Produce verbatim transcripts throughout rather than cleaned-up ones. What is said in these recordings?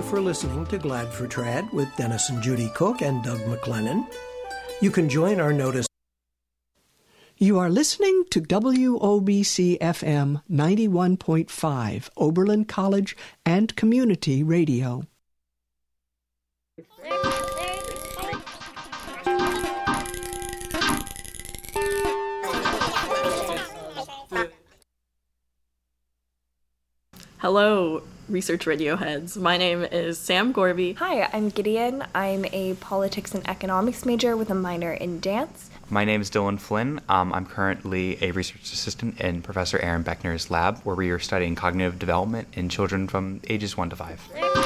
for listening to Glad for Trad with Dennis and Judy Cook and Doug McLennan. You can join our notice. You are listening to W O B C F M ninety-one point five, Oberlin College and Community Radio. Hello, Research Radio heads. My name is Sam Gorby. Hi, I'm Gideon. I'm a politics and economics major with a minor in dance. My name is Dylan Flynn. Um, I'm currently a research assistant in Professor Aaron Beckner's lab, where we are studying cognitive development in children from ages one to five.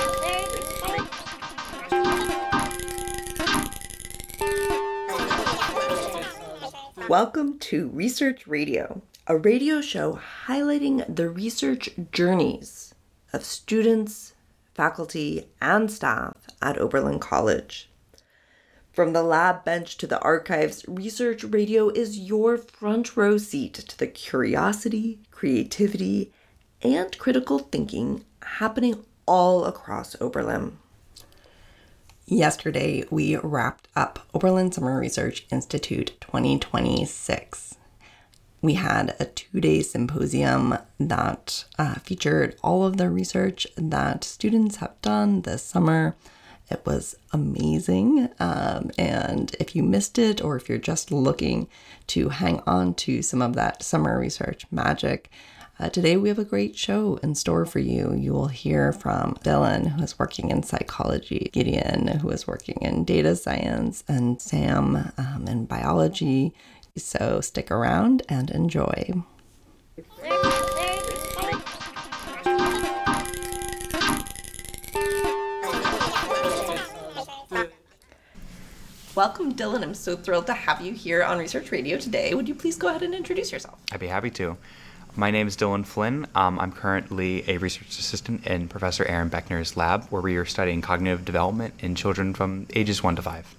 Welcome to Research Radio, a radio show highlighting the research journeys of students, faculty, and staff at Oberlin College. From the lab bench to the archives, Research Radio is your front row seat to the curiosity, creativity, and critical thinking happening all across Oberlin. Yesterday, we wrapped up Oberlin Summer Research Institute twenty twenty-six. We had a two-day symposium that uh, featured all of the research that students have done this summer. It was amazing, um, and if you missed it, or if you're just looking to hang on to some of that summer research magic, uh, today we have a great show in store for you. You will hear from Dylan, who is working in psychology, Gideon, who is working in data science, and Sam um, in biology. So stick around and enjoy. Welcome, Dylan. I'm so thrilled to have you here on Research Radio today. Would you please go ahead and introduce yourself? I'd be happy to. My name is Dylan Flynn. Um, I'm currently a research assistant in Professor Aaron Beckner's lab, where we are studying cognitive development in children from ages one to five.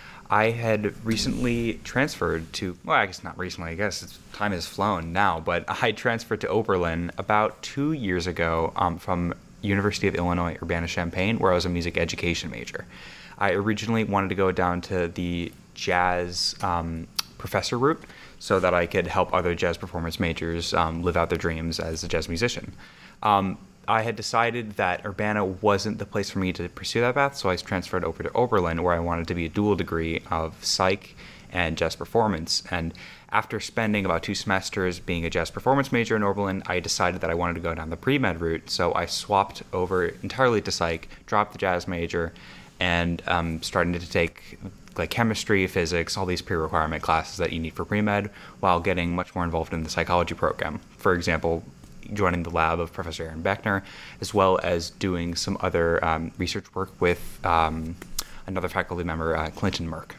I had recently transferred to, well, I guess not recently, I guess it's, time has flown now, but I transferred to Oberlin about two years ago um, from University of Illinois Urbana-Champaign, where I was a music education major. I originally wanted to go down to the jazz um, professor route so that I could help other jazz performance majors um, live out their dreams as a jazz musician. Um, I had decided that Urbana wasn't the place for me to pursue that path, so I transferred over to Oberlin, where I wanted to be a dual degree of psych and jazz performance. And after spending about two semesters being a jazz performance major in Oberlin, I decided that I wanted to go down the pre-med route, so I swapped over entirely to psych, dropped the jazz major, and um, started to take like chemistry, physics, all these pre-requirement classes that you need for pre-med, while getting much more involved in the psychology program. For example, joining the lab of Professor Aaron Beckner, as well as doing some other um, research work with um, another faculty member, uh, Clinton Merck.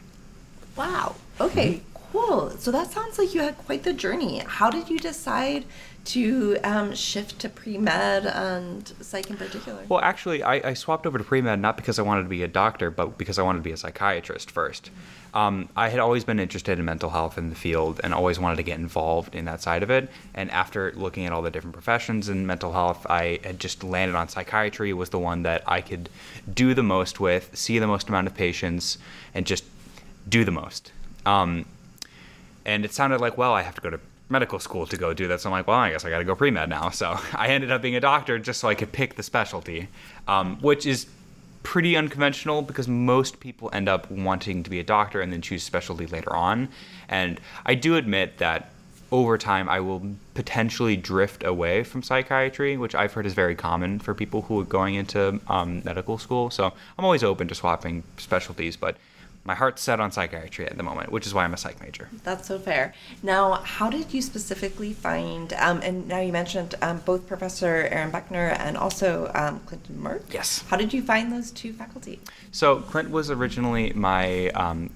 Wow. Okay, mm-hmm. Cool. So that sounds like you had quite the journey. How did you decide to um, shift to pre-med and psych in particular? Well, actually, I, I swapped over to pre-med not because I wanted to be a doctor, but because I wanted to be a psychiatrist first. Um, I had always been interested in mental health in the field and always wanted to get involved in that side of it. And after looking at all the different professions in mental health, I had just landed on psychiatry was the one that I could do the most with, see the most amount of patients, and just do the most. Um, and it sounded like, well, I have to go to medical school to go do that. So I'm like, well, I guess I got to go pre-med now. So I ended up being a doctor just so I could pick the specialty, um, which is pretty unconventional because most people end up wanting to be a doctor and then choose specialty later on. And I do admit that over time I will potentially drift away from psychiatry, which I've heard is very common for people who are going into um, medical school. So I'm always open to swapping specialties, but my heart's set on psychiatry at the moment, which is why I'm a psych major. That's so fair. Now, how did you specifically find, um, and now you mentioned um, both Professor Aaron Beckner and also um, Clinton Merck. Yes. How did you find those two faculty? So Clint was originally my, um,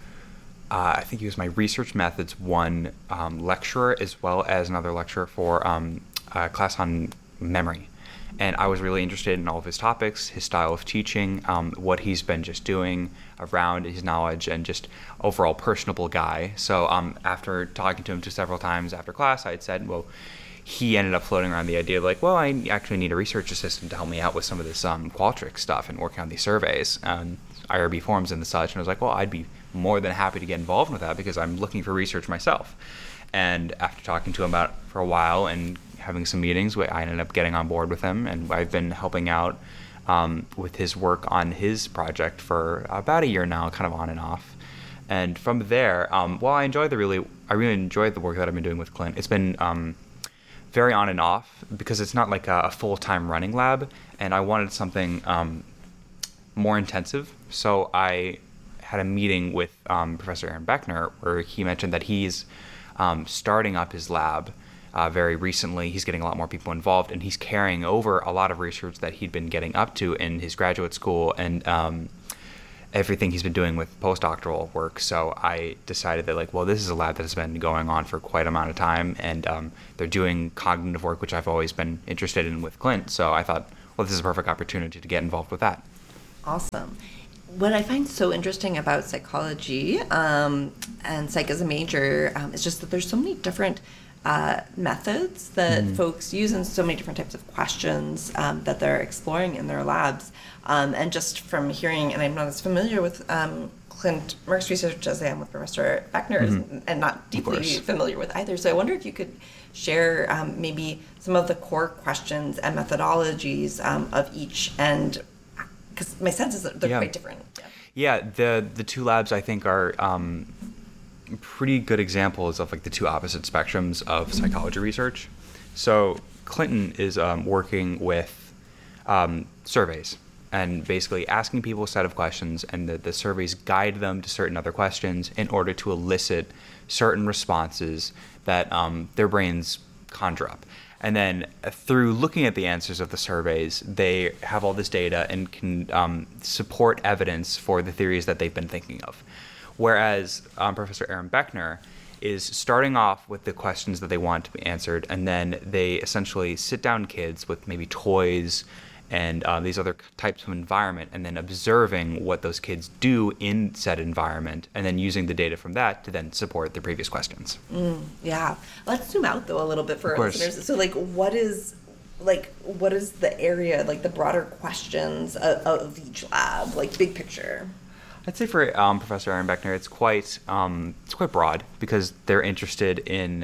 uh, I think he was my research methods one um, lecturer, as well as another lecturer for um, a class on memory. And I was really interested in all of his topics, his style of teaching, um, what he's been just doing around his knowledge, and just overall personable guy. So um, after talking to him to several times after class, I had said, well, he ended up floating around the idea of like, well, I actually need a research assistant to help me out with some of this um, Qualtrics stuff and working on these surveys and I R B forms and the such. And I was like, well, I'd be more than happy to get involved with that because I'm looking for research myself. And after talking to him about it for a while and having some meetings, I ended up getting on board with him, and I've been helping out um, with his work on his project for about a year now, kind of on and off. And from there, um, while I enjoy the really, I really enjoyed the work that I've been doing with Clint. It's been um, very on and off because it's not like a, a full-time running lab, and I wanted something um, more intensive. So I had a meeting with um, Professor Aaron Beckner where he mentioned that he's um, starting up his lab uh, very recently. He's getting a lot more people involved, and he's carrying over a lot of research that he'd been getting up to in his graduate school and um, everything he's been doing with postdoctoral work. So I decided that, like, well, this is a lab that has been going on for quite an amount of time, and um, they're doing cognitive work, which I've always been interested in with Clint. So I thought, well, this is a perfect opportunity to get involved with that. Awesome. What I find so interesting about psychology um, and psych as a major um, is just that there's so many different uh, methods that mm. folks use and so many different types of questions um, that they're exploring in their labs. Um, and just from hearing, and I'm not as familiar with um, Clint Merck's research as I am with Professor Beckner's, mm-hmm. and not deeply familiar with either. So I wonder if you could share um, maybe some of the core questions and methodologies um, of each, and because my sense is that they're yeah. quite different. Yeah. yeah, the the two labs I think are um, pretty good examples of like the two opposite spectrums of psychology research. So Clinton is um, working with um, surveys and basically asking people a set of questions, and the, the surveys guide them to certain other questions in order to elicit certain responses that um, their brains conjure up. And then through looking at the answers of the surveys, they have all this data and can um, support evidence for the theories that they've been thinking of. Whereas um, Professor Aaron Beckner is starting off with the questions that they want to be answered, and then they essentially sit down kids with maybe toys and uh, these other types of environment, and then observing what those kids do in said environment, and then using the data from that to then support the previous questions. Mm, yeah. Let's zoom out though a little bit for of our course. listeners. So, like, what is, like, what is the area, like the broader questions of, of each lab, like big picture? I'd say for um, Professor Aaron Beckner, it's quite um, it's quite broad because they're interested in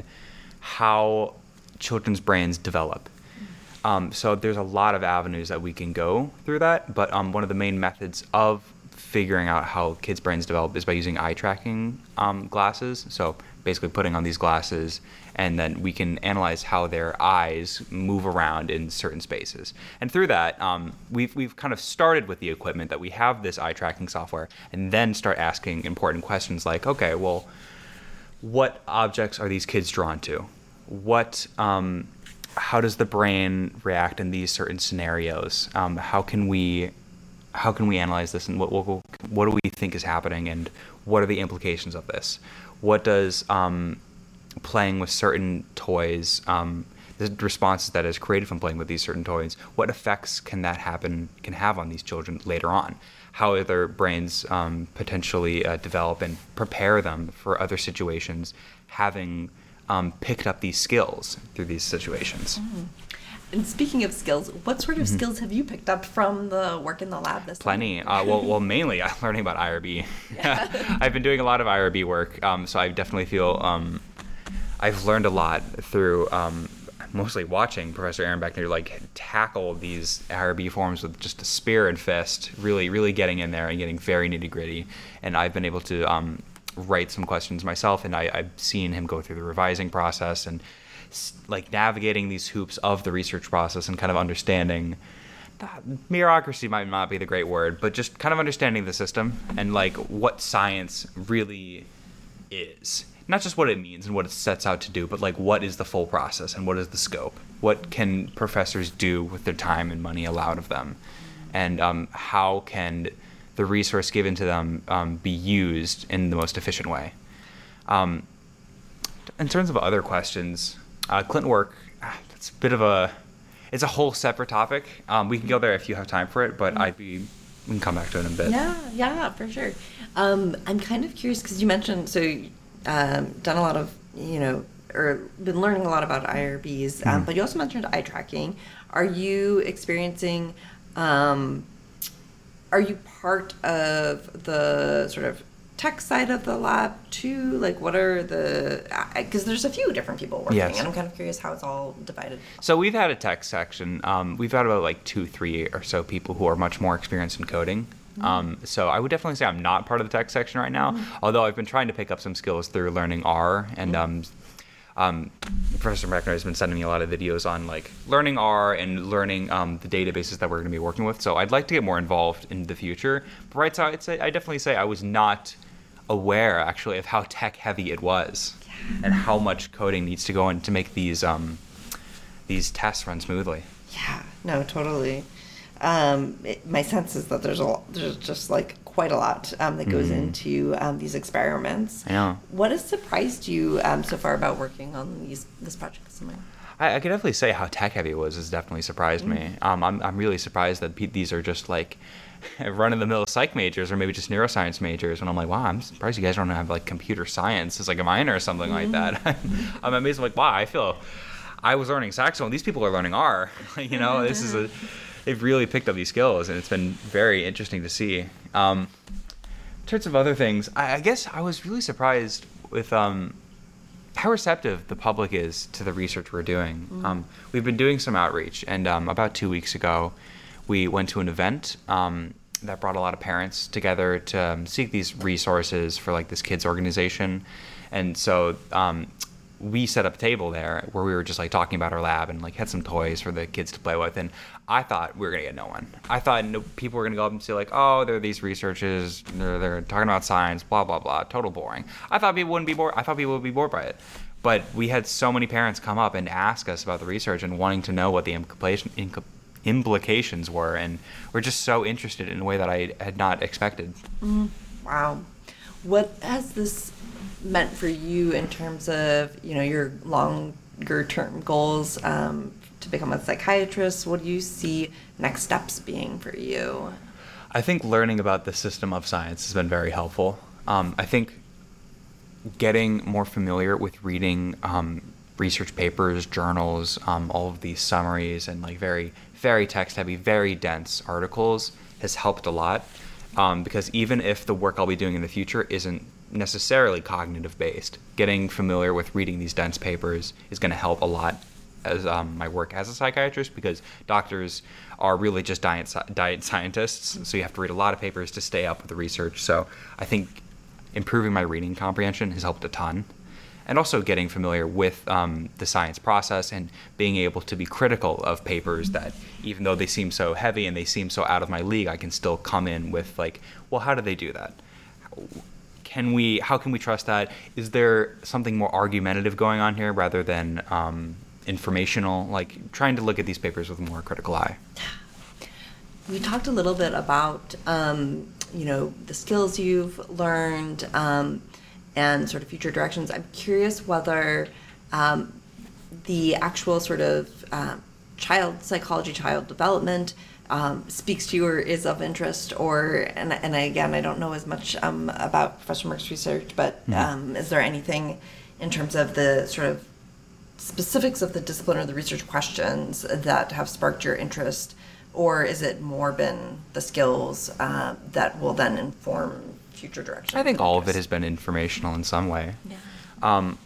how children's brains develop. Um, so there's a lot of avenues that we can go through that, but um, one of the main methods of figuring out how kids' brains develop is by using eye tracking um, glasses. So basically putting on these glasses, and then we can analyze how their eyes move around in certain spaces. And through that, um, we've we've kind of started with the equipment that we have this eye tracking software, and then start asking important questions like, okay, well, what objects are these kids drawn to? What um, how does the brain react in these certain scenarios? Um, how can we, how can we analyze this, and what, what what do we think is happening, and what are the implications of this? What does um, playing with certain toys, um, the responses that is created from playing with these certain toys, what effects can that happen can have on these children later on? How are their brains um, potentially uh, develop and prepare them for other situations, having Um, picked up these skills through these situations. Mm. And speaking of skills, what sort of mm-hmm. skills have you picked up from the work in the lab this Plenty. Uh, well, well, mainly I'm learning about I R B. Yeah. I've been doing a lot of I R B work, um, so I definitely feel um, I've learned a lot through um, mostly watching Professor Aaron Beckner like tackle these I R B forms with just a spear and fist, really, really getting in there and getting very nitty gritty. And I've been able to um, write some questions myself, and I, I've seen him go through the revising process and like navigating these hoops of the research process and kind of understanding that bureaucracy might not be the great word, but just kind of understanding the system and like what science really is. Not just what it means and what it sets out to do, but like what is the full process and what is the scope? What can professors do with their time and money allowed of them? And um, how can the resource given to them um, be used in the most efficient way? Um, in terms of other questions, uh, Clinton work, it's a bit of a, it's a whole separate topic. Um, we can go there if you have time for it, but mm-hmm. I'd be, we can come back to it in a bit. Yeah, yeah, for sure. Um, I'm kind of curious because you mentioned, so um, done a lot of, you know, or been learning a lot about I R Bs, um, but you also mentioned eye tracking. Are you experiencing, um, are you part of the sort of tech side of the lab too? Like, what are the, because there's a few different people working, Yes. and I'm kind of curious how it's all divided. So we've had a tech section. Um, we've had about like two, three or so people who are much more experienced in coding. Um, so I would definitely say I'm not part of the tech section right now, mm-hmm. although I've been trying to pick up some skills through learning R, and um, um, Professor Beckner has been sending me a lot of videos on like learning R and learning um, the databases that we're going to be working with. So I'd like to get more involved in the future. But right, so I'd say I definitely say I was not aware actually of how tech heavy it was, yeah. and how much coding needs to go in to make these um, these tests run smoothly. Yeah, no, totally. Um, it, my sense is that there's a lot, there's just like quite a lot um, that goes mm. into um, these experiments. Yeah. What has surprised you um, so far about working on these this project? I, I could definitely say how tech heavy it was has definitely surprised mm. me. Um, I'm I'm really surprised that pe- these are just like run-of-the-mill psych majors or maybe just neuroscience majors, and I'm like, wow, I'm surprised you guys don't have like computer science as like a minor or something mm. like that. I'm amazed. I'm like, wow, I feel I was learning saxophone. These people are learning R. You know, this is a they've really picked up these skills, and it's been very interesting to see. Um, in terms of other things, I, I guess I was really surprised with um, how receptive the public is to the research we're doing. Mm. Um, we've been doing some outreach, and um, about two weeks ago, we went to an event um, that brought a lot of parents together to um, seek these resources for like this kids organization, and so um, we set up a table there where we were just like talking about our lab and like had some toys for the kids to play with, and I thought we were gonna get no one. I thought no, people were gonna go up and say like, oh, there are these researchers, they're they're talking about science, blah blah blah, total boring. I thought people wouldn't be bored. I thought people would be bored by it, but we had so many parents come up and ask us about the research and wanting to know what the implication, implications were, and we're just so interested in a way that I had not expected. Mm, wow, what has this meant for you in terms of, you know, your longer term goals um, to become a psychiatrist? What do you see next steps being for you? I think learning about the system of science has been very helpful. Um, I think getting more familiar with reading um, research papers, journals, um, all of these summaries and like very, very text heavy, very dense articles has helped a lot. Um, because even if the work I'll be doing in the future isn't necessarily cognitive based, getting familiar with reading these dense papers is going to help a lot as um, my work as a psychiatrist, because doctors are really just diet, diet scientists, so you have to read a lot of papers to stay up with the research. So I think improving my reading comprehension has helped a ton, and also getting familiar with um, the science process and being able to be critical of papers that, even though they seem so heavy and they seem so out of my league, I can still come in with like, well, how do they do that? Can we, how can we trust that? Is there something more argumentative going on here rather than um, informational? Like trying to look at these papers with a more critical eye. We talked a little bit about, um, you know, the skills you've learned, um, and sort of future directions. I'm curious whether um, the actual sort of uh, child psychology, child development um, speaks to you or is of interest, or, and, and again, I don't know as much um, about Professor Merck's research, but um, is there anything in terms of the sort of specifics of the discipline or the research questions that have sparked your interest, or is it more been the skills uh, that will then inform future direction? I think all of it has been informational in some way. Yeah. Um,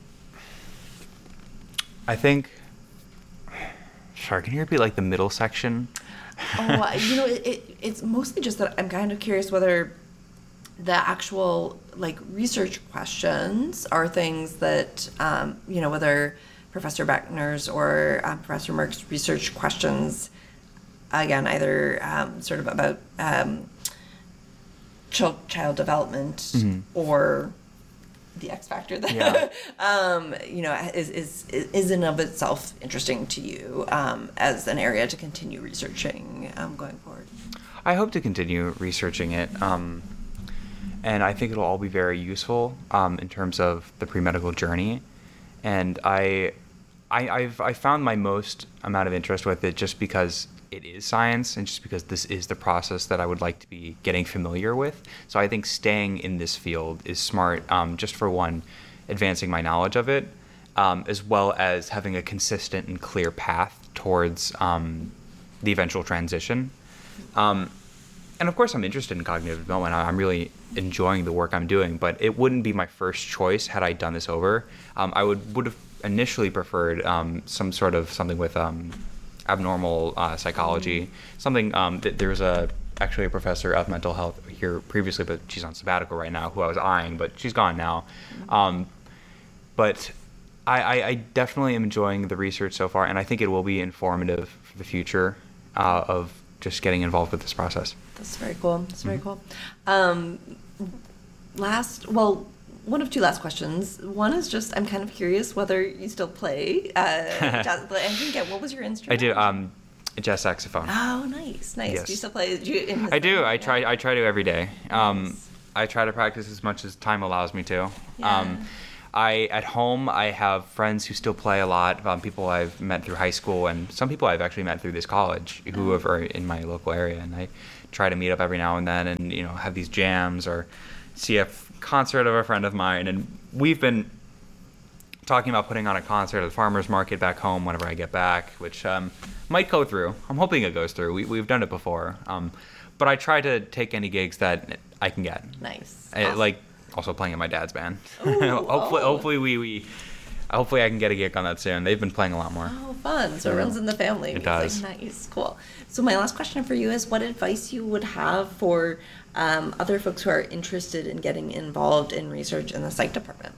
I think. Sorry, can you repeat like the middle section? Oh, you know, it, it, it's mostly just that I'm kind of curious whether the actual like research questions are things that um, you know, whether Professor Beckner's or um, Professor Merck's research questions, again, either um, sort of about um, child child development mm-hmm. or the X factor that yeah. um, you know is is is in of itself interesting to you um, as an area to continue researching um, going forward. I hope to continue researching it, um, and I think it'll all be very useful um, in terms of the pre-medical journey. And I, I I've I found my most amount of interest with it just because it is science, and just because this is the process that I would like to be getting familiar with. So I think staying in this field is smart, um, just for one, advancing my knowledge of it, um, as well as having a consistent and clear path towards um, the eventual transition. Um, and of course, I'm interested in cognitive development. I'm really enjoying the work I'm doing, but it wouldn't be my first choice had I done this over. Um, I would would have initially preferred um, some sort of something with um, abnormal uh, psychology. Mm-hmm. Something um, th- there's a actually a professor of mental health here previously, but she's on sabbatical right now, who I was eyeing, but she's gone now. Mm-hmm. Um, but I, I, I definitely am enjoying the research so far, and I think it will be informative for the future uh, of just getting involved with this process. That's very cool. That's very mm-hmm. cool. Um, last, well, one of two last questions. One is just, I'm kind of curious whether you still play uh, jazz. I didn't get, what was your instrument? I do. Um, jazz saxophone. Oh, nice, nice. Yes. Do you still play? Do you, in I do. I try. I try to every day. Um, nice. I try to practice as much as time allows me to. Yeah. Um, I at home I have friends who still play a lot. Um, people I've met through high school, and some people I've actually met through this college who oh. are in my local area, and I try to meet up every now and then, and you know have these jams or see a f- concert of a friend of mine. And we've been talking about putting on a concert at the farmers market back home whenever I get back, which um, might go through. I'm hoping it goes through. We, we've done it before, um, but I try to take any gigs that I can get. Nice. I, awesome. Like. Also playing in my dad's band. Ooh, hopefully, oh. hopefully we, we, hopefully I can get a gig on that soon. They've been playing a lot more. Oh, fun! So it runs in the family. It does. Like, nice, cool. So my last question for you is, what advice you would have for um, other folks who are interested in getting involved in research in the psych department?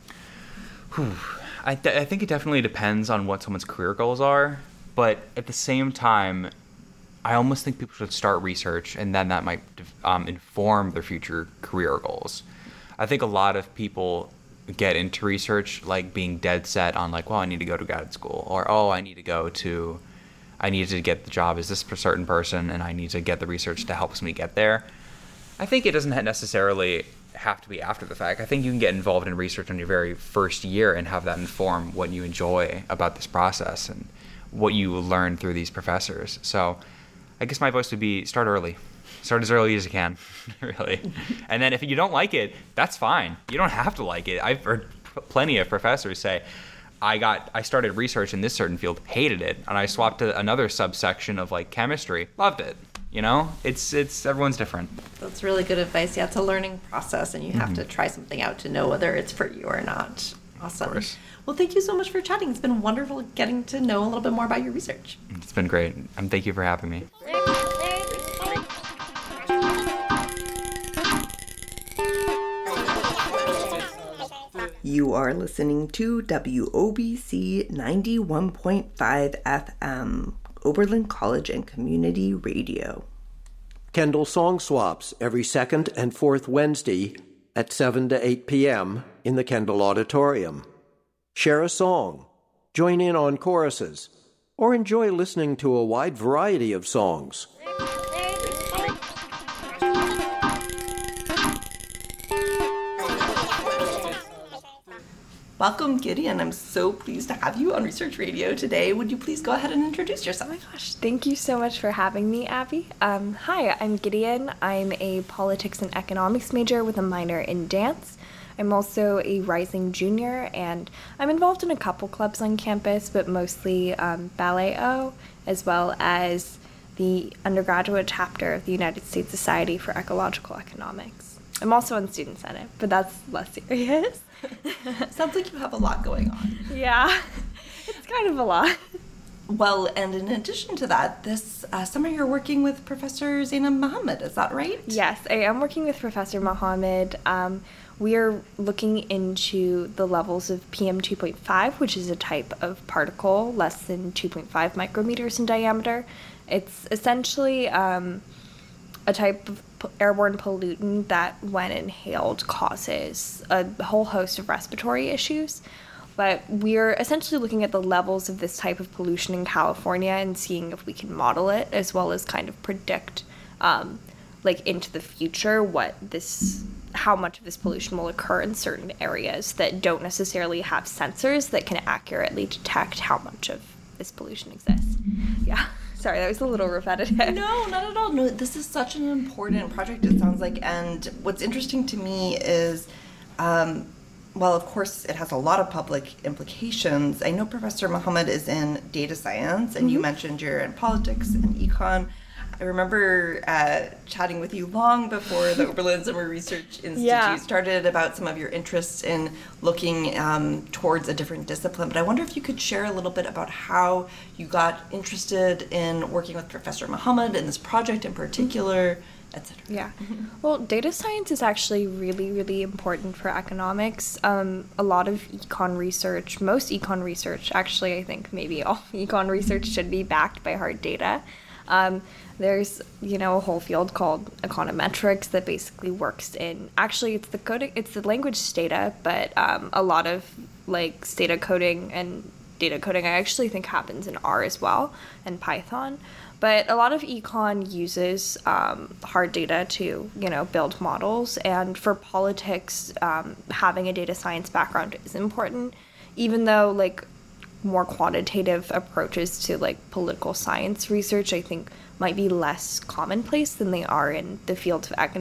Whew. I th- I think it definitely depends on what someone's career goals are, but at the same time, I almost think people should start research, and then that might um, inform their future career goals. I think a lot of people get into research like being dead set on like, well, I need to go to grad school, or oh, I need to go to, I need to get the job as this certain person, and I need to get the research that helps me get there. I think it doesn't necessarily have to be after the fact. I think you can get involved in research on your very first year and have that inform what you enjoy about this process and what you learn through these professors. So I guess my advice would be start early. Start as early as you can, really. And then if you don't like it, that's fine. You don't have to like it. I've heard plenty of professors say, I got, I started research in this certain field, hated it, and I swapped to another subsection of like chemistry, loved it. You know, it's it's everyone's different. That's really good advice. Yeah, it's a learning process, and you have mm-hmm. to try something out to know whether it's for you or not. Awesome. Of course. Well, thank you so much for chatting. It's been wonderful getting to know a little bit more about your research. It's been great. Um, thank you for having me. You are listening to W O B C ninety-one point five F M, Oberlin College and Community Radio. Kendall Song Swaps every second and fourth Wednesday at seven to eight p.m. in the Kendall Auditorium. Share a song, join in on choruses, or enjoy listening to a wide variety of songs. Welcome, Gideon. I'm so pleased to have you on Research Radio today. Would you please go ahead and introduce yourself? Oh my gosh, thank you so much for having me, Abby. Um, hi, I'm Gideon. I'm a politics and economics major with a minor in dance. I'm also a rising junior, and I'm involved in a couple clubs on campus, but mostly um, Ballet-O, as well as the undergraduate chapter of the United States Society for Ecological Economics. I'm also in Student Senate, but that's less serious. Sounds like you have a lot going on. Yeah, it's kind of a lot. Well, and in addition to that, this uh, summer you're working with Professor Zainab Mohammed, is that right? Yes, I am working with Professor Mohammed. Um, we are looking into the levels of P M two point five, which is a type of particle less than two point five micrometers in diameter. It's essentially um, a type of airborne pollutant that, when inhaled, causes a whole host of respiratory issues. But we're essentially looking at the levels of this type of pollution in California and seeing if we can model it, as well as kind of predict, um, like into the future, what this, how much of this pollution will occur in certain areas that don't necessarily have sensors that can accurately detect how much of this pollution exists. Yeah. Sorry, that was a little repetitive. No, not at all. No, this is such an important project, it sounds like. And what's interesting to me is um, while of course it has a lot of public implications, I know Professor Mohammed is in data science, and mm-hmm. you mentioned you're in politics and econ. I remember uh, chatting with you long before the Oberlin Zimmer Research Institute yeah. started about some of your interests in looking um, towards a different discipline. But I wonder if you could share a little bit about how you got interested in working with Professor Mohammed in this project in particular, mm-hmm. et cetera. Yeah. Mm-hmm. Well, data science is actually really, really important for economics. Um, a lot of econ research, most econ research, actually, I think maybe all econ research should be backed by hard data. Um, there's, you know, a whole field called econometrics that basically works in, actually it's the coding, it's the language Stata, but um, a lot of like Stata coding and data coding I actually think happens in R as well, and Python. But a lot of econ uses um, hard data to, you know, build models. And for politics, um, having a data science background is important, even though like more quantitative approaches to like political science research, I think, might be less commonplace than they are in the field of econ-